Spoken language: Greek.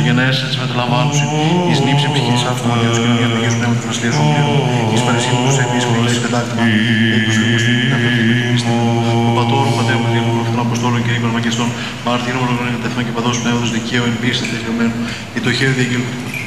γενναίες έτσι μεταλαμβάνουσι, εις νύψη ψυχής άφημα Θεός και νογιάν Αγίους Πνεύματος Βασιλείας των Κύριων, εις παρεσύνη τους εμείς χωρίς κατάκτημα, έκους του Χριστού την αυτότητα και την πίστη του Πατώρου, Πατέρου, Πατήρου, Προφητών Αποστόλων και Ύπων Μακιστών, μαρτύρων, ολοκληρώνων κατεύθυμα και παδός Πνεύματος δικαίου εν πίστη τελειωμένου, και το χέρι διαγγελού